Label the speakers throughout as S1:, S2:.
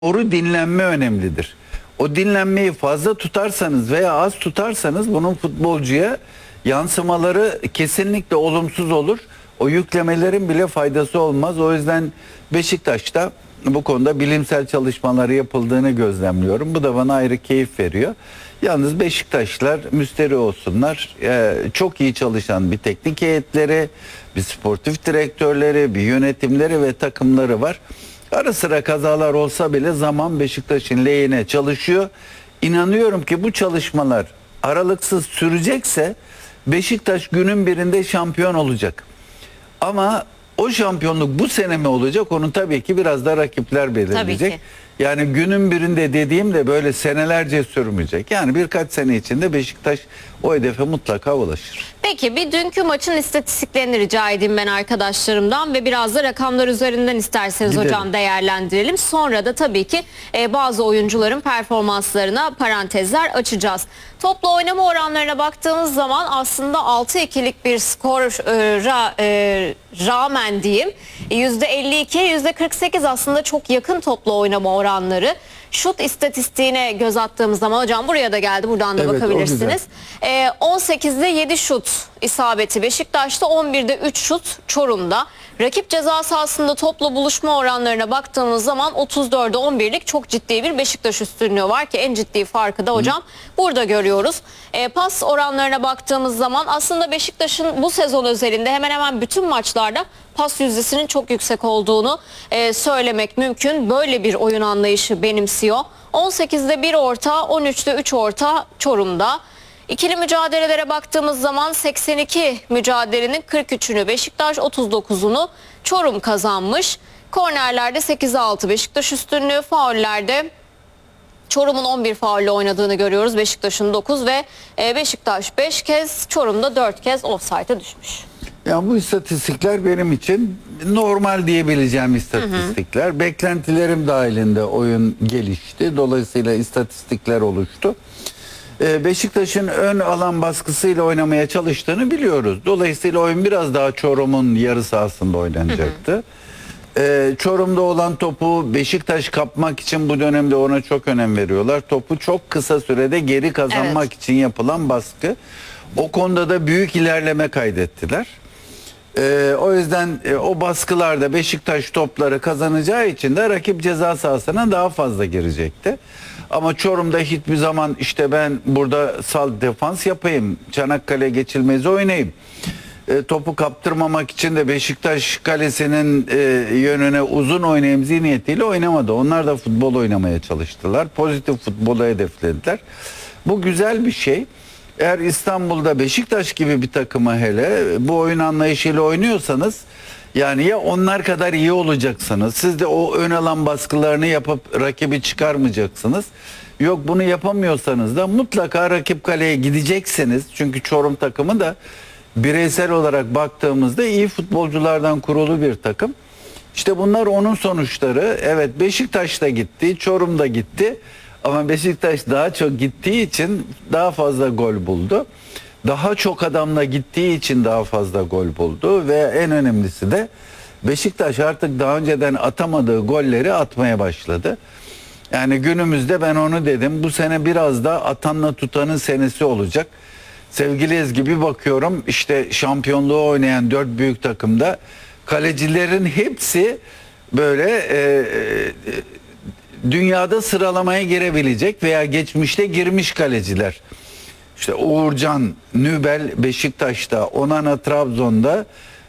S1: Doğru dinlenme önemlidir. O dinlenmeyi fazla tutarsanız veya az tutarsanız bunun futbolcuya yansımaları kesinlikle olumsuz olur. O yüklemelerin bile faydası olmaz. O yüzden Beşiktaş'ta bu konuda bilimsel çalışmaları yapıldığını gözlemliyorum. Bu da bana ayrı keyif veriyor. Yalnız Beşiktaşlar müsterih olsunlar. Çok iyi çalışan bir teknik heyetleri, bir sportif direktörleri, bir yönetimleri ve takımları var. Ara sıra kazalar olsa bile zaman Beşiktaş'ın lehine çalışıyor. İnanıyorum ki bu çalışmalar aralıksız sürecekse Beşiktaş günün birinde şampiyon olacak. Ama o şampiyonluk bu sene mi olacak? Onu tabii ki biraz da rakipler belirleyecek. Yani günün birinde dediğim de böyle senelerce sürmeyecek. Yani birkaç sene içinde Beşiktaş o hedefe mutlaka ulaşır.
S2: Peki bir dünkü maçın istatistiklerini rica edeyim ben arkadaşlarımdan ve biraz da rakamlar üzerinden isterseniz
S1: Gidelim.
S2: hocam değerlendirelim. Sonra da tabii ki bazı oyuncuların performanslarına parantezler açacağız. Toplu oynama oranlarına baktığımız zaman aslında 6-2'lik bir skora rağmen diyeyim %52, %48 aslında çok yakın toplu oynama oranları. Şut istatistiğine göz attığımız zaman hocam buraya da geldi, buradan da
S1: Evet,
S2: bakabilirsiniz. 18'de 7 şut isabeti Beşiktaş'ta, 11'de 3 şut Çorum'da. Rakip ceza sahasında toplu buluşma oranlarına baktığımız zaman 34'de 11'lik çok ciddi bir Beşiktaş üstünlüğü var ki en ciddi farkı da hocam burada görüyoruz. Pas oranlarına baktığımız zaman aslında Beşiktaş'ın bu sezon özelinde hemen hemen bütün maçlarda pas yüzdesinin çok yüksek olduğunu söylemek mümkün. Böyle bir oyun anlayışı benimsiyor. 18'de 1 orta, 13'te 3 orta Çorum'da. İkili mücadelelere baktığımız zaman 82 mücadelenin 43'ünü Beşiktaş, 39'unu Çorum kazanmış. Kornerlerde 8'e 6 Beşiktaş üstünlüğü, faullerde Çorum'un 11 faulle oynadığını görüyoruz. Beşiktaş'ın 9 ve Beşiktaş 5 kez, Çorum'da 4 kez ofsayta düşmüş.
S1: Ya bu istatistikler benim için normal diyebileceğim istatistikler. Beklentilerim dahilinde oyun gelişti. Dolayısıyla istatistikler oluştu. Beşiktaş'ın ön alan baskısıyla oynamaya çalıştığını biliyoruz. Dolayısıyla oyun biraz daha Çorum'un yarı sahasında oynanacaktı. Çorum'da olan topu Beşiktaş kapmak için bu dönemde ona çok önem veriyorlar. Topu çok kısa sürede geri kazanmak için yapılan baskı. O konuda da büyük ilerleme kaydettiler. O yüzden o baskılarda Beşiktaş topları kazanacağı için de rakip ceza sahasına daha fazla girecekti. Ama Çorum'da hiçbir zaman işte ben burada sal defans yapayım, Çanakkale geçilmezi oynayayım. Topu kaptırmamak için de Beşiktaş kalesinin yönüne uzun oynayayım zihniyetiyle oynamadı. Onlar da futbol oynamaya çalıştılar. Pozitif futbolu hedeflediler. Bu güzel bir şey. Eğer İstanbul'da Beşiktaş gibi bir takıma hele bu oyun anlayışıyla oynuyorsanız yani ya onlar kadar iyi olacaksınız. Siz de o ön alan baskılarını yapıp rakibi çıkarmayacaksınız. Yok bunu yapamıyorsanız da mutlaka rakip kaleye gideceksiniz. Çünkü Çorum takımı da bireysel olarak baktığımızda iyi futbolculardan kurulu bir takım. İşte bunlar onun sonuçları. Evet Beşiktaş da gitti, Çorum da gitti. Ama Beşiktaş daha çok gittiği için daha fazla gol buldu. Daha çok adamla gittiği için daha fazla gol buldu. Ve en önemlisi de Beşiktaş artık daha önceden atamadığı golleri atmaya başladı. Yani günümüzde ben onu dedim. Bu sene biraz da atanla tutanın senesi olacak. Sevgili Ezgi bir bakıyorum işte şampiyonluğu oynayan 4 büyük takımda kalecilerin hepsi böyle dünyada sıralamaya girebilecek veya geçmişte girmiş kaleciler. İşte Uğurcan, Nübel Beşiktaş'ta, Onana Trabzon'da,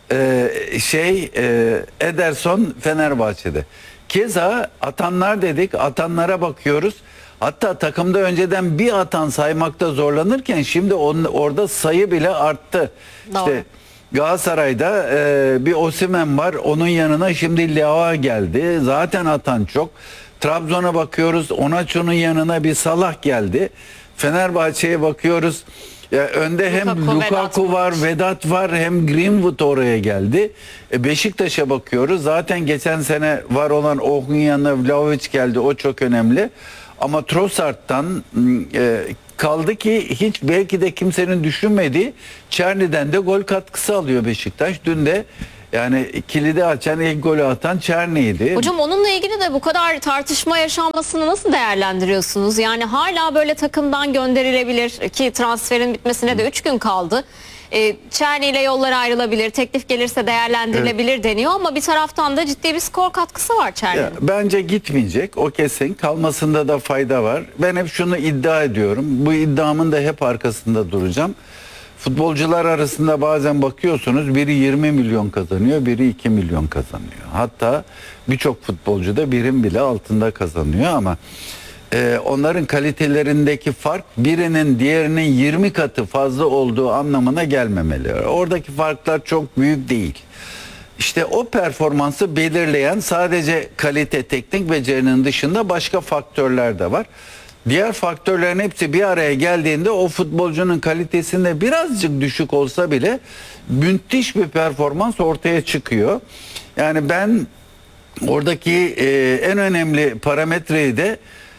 S1: Ederson Fenerbahçe'de. Keza atanlar dedik, atanlara bakıyoruz. Hatta takımda önceden bir atan saymakta zorlanırken şimdi orada sayı bile arttı.
S2: Doğru.
S1: İşte Galatasaray'da bir Osimhen var, onun yanına şimdi Leao geldi. Zaten atan çok. Trabzon'a bakıyoruz, Onaçu'nun yanına bir Salah geldi. Fenerbahçe'ye bakıyoruz. Önde hem Lukaku var, Vedat var, hem Greenwood oraya geldi. Beşiktaş'a bakıyoruz. Zaten geçen sene var olan Orhun yanına Vlahovic geldi. O çok önemli. Ama Trossard'dan kaldı ki hiç belki de kimsenin düşünmediği Çerni'den de gol katkısı alıyor Beşiktaş. Dün de Yani kilidi açan, ilk golü atan Çerni'ydi.
S2: Hocam onunla ilgili de bu kadar tartışma yaşanmasını nasıl değerlendiriyorsunuz? Yani hala böyle takımdan gönderilebilir ki transferin bitmesine de 3 gün kaldı. Çerni ile yollar ayrılabilir, teklif gelirse değerlendirilebilir deniyor ama bir taraftan da ciddi bir skor katkısı var Çerni'nin.
S1: Bence gitmeyecek, o kesin. Kalmasında da fayda var. Ben hep şunu iddia ediyorum. Bu iddiamın da hep arkasında duracağım. Futbolcular arasında bazen bakıyorsunuz, biri 20 milyon kazanıyor, biri 2 milyon kazanıyor. Hatta birçok futbolcu da birim bile altında kazanıyor ama onların kalitelerindeki fark birinin diğerinin 20 katı fazla olduğu anlamına gelmemeli. Oradaki farklar çok büyük değil. İşte o performansı belirleyen sadece kalite, teknik becerinin dışında başka faktörler de var. Diğer faktörlerin hepsi bir araya geldiğinde o futbolcunun kalitesinde birazcık düşük olsa bile müthiş bir performans ortaya çıkıyor. Yani ben oradaki en önemli parametreyi de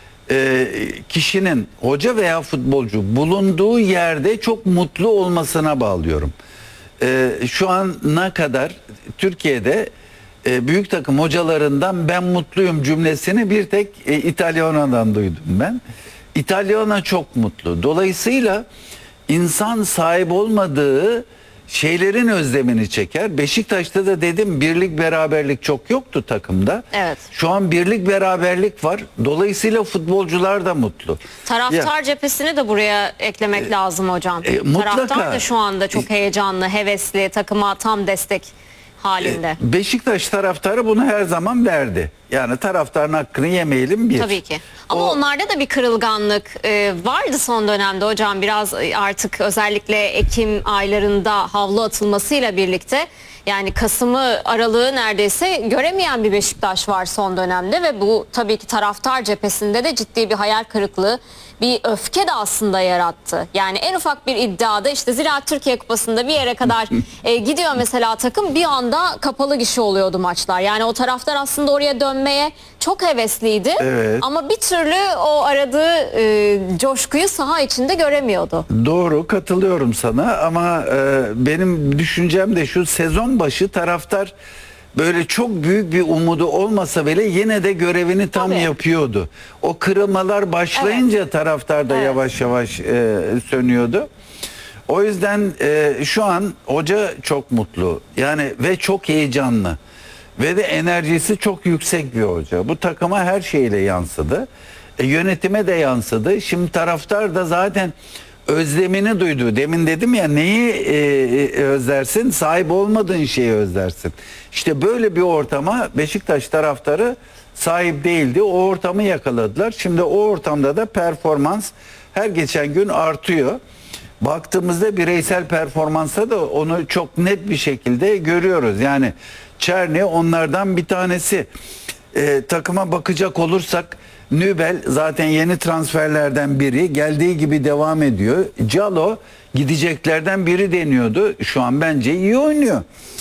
S1: kişinin, hoca veya futbolcu bulunduğu yerde çok mutlu olmasına bağlıyorum. Şu ana kadar Türkiye'de büyük takım hocalarından ben mutluyum cümlesini bir tek İtalyana'dan duydum ben. İtalyana çok mutlu. Dolayısıyla insan sahip olmadığı şeylerin özlemini çeker. Beşiktaş'ta da dedim, birlik beraberlik çok yoktu takımda.
S2: Evet.
S1: Şu an birlik beraberlik var. Dolayısıyla futbolcular da mutlu.
S2: Taraftar cephesini de buraya eklemek lazım hocam.
S1: Mutlaka.
S2: Taraftar da şu anda çok heyecanlı, hevesli, takıma tam destek halinde.
S1: Beşiktaş taraftarı bunu her zaman verdi. Yani taraftarın hakkını yemeyelim bir.
S2: Tabii ki. Ama onlarda da bir kırılganlık vardı son dönemde hocam. Biraz artık özellikle Ekim aylarında havlu atılmasıyla birlikte yani Kasım'ı, Aralık'ı neredeyse göremeyen bir Beşiktaş var son dönemde ve bu tabii ki taraftar cephesinde de ciddi bir hayal kırıklığı, bir öfke de aslında yarattı. Yani en ufak bir iddiada işte Ziraat Türkiye Kupası'nda bir yere kadar gidiyor mesela takım, bir anda kapalı gişe oluyordu maçlar. Yani o taraftar aslında oraya dönmeye çok hevesliydi.
S1: Evet.
S2: Ama bir türlü o aradığı coşkuyu saha içinde göremiyordu.
S1: Doğru, katılıyorum sana ama benim düşüncem de şu: sezon başı taraftar böyle çok büyük bir umudu olmasa bile yine de görevini tam
S2: Tabii.
S1: yapıyordu. O kırılmalar başlayınca taraftar da yavaş yavaş sönüyordu. O yüzden şu an hoca çok mutlu yani ve çok heyecanlı ve de enerjisi çok yüksek bir hoca. Bu takıma her şeyle yansıdı. Yönetime de yansıdı. Şimdi taraftar da zaten özlemini duydu. Demin dedim ya, neyi özlersin? Sahip olmadığın şeyi özlersin. İşte böyle bir ortama Beşiktaş taraftarı sahip değildi. O ortamı yakaladılar. Şimdi o ortamda da performans her geçen gün artıyor. Baktığımızda bireysel performansa da onu çok net bir şekilde görüyoruz. Yani Çerni onlardan bir tanesi. Takıma bakacak olursak Nübel zaten yeni transferlerden biri, geldiği gibi devam ediyor. Calo gideceklerden biri deniyordu. Şu an bence iyi oynuyor.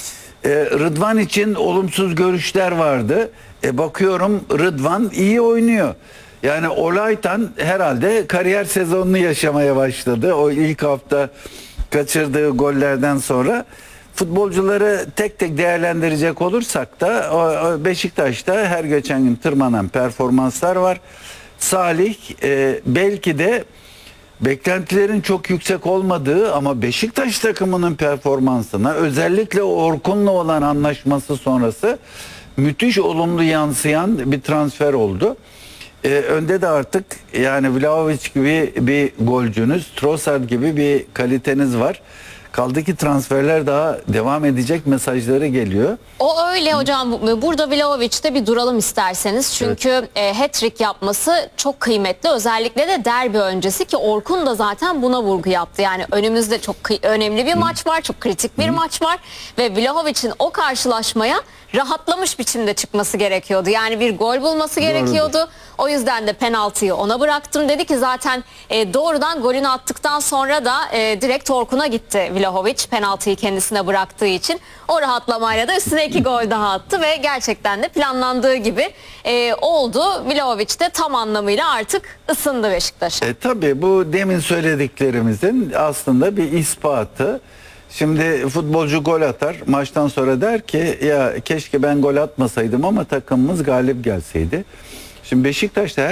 S1: Rıdvan için olumsuz görüşler vardı. Bakıyorum Rıdvan iyi oynuyor. Yani Olaytan herhalde kariyer sezonunu yaşamaya başladı. O ilk hafta kaçırdığı gollerden sonra. Futbolcuları tek tek değerlendirecek olursak da Beşiktaş'ta her geçen gün tırmanan performanslar var. Salih belki de beklentilerin çok yüksek olmadığı ama Beşiktaş takımının performansına, özellikle Orkun'la olan anlaşması sonrası müthiş olumlu yansıyan bir transfer oldu. Önde de artık yani Vlahovic gibi bir golcünüz, Trossard gibi bir kaliteniz var. Kaldı ki transferler daha devam edecek mesajları geliyor.
S2: O öyle hocam. Burada Vlahovic'te bir duralım isterseniz. Çünkü hat-trick yapması çok kıymetli. Özellikle de derbi öncesi ki Orkun da zaten buna vurgu yaptı. Yani önümüzde çok önemli bir maç var. Çok kritik bir maç var. Ve Vlahovic'in o karşılaşmaya rahatlamış biçimde çıkması gerekiyordu. Yani bir gol bulması gerekiyordu. O yüzden de penaltıyı ona bıraktım. Dedi ki zaten doğrudan golünü attıktan sonra da direkt Orkun'a gitti Vlahovic. Penaltıyı kendisine bıraktığı için. O rahatlamayla da üstüne 2 gol daha attı ve gerçekten de planlandığı gibi oldu. Vlahovic de tam anlamıyla artık ısındı Beşiktaş'a.
S1: Tabii bu demin söylediklerimizin aslında bir ispatı. Şimdi futbolcu gol atar. Maçtan sonra der ki ya keşke ben gol atmasaydım ama takımımız galip gelseydi. Şimdi Beşiktaş'ta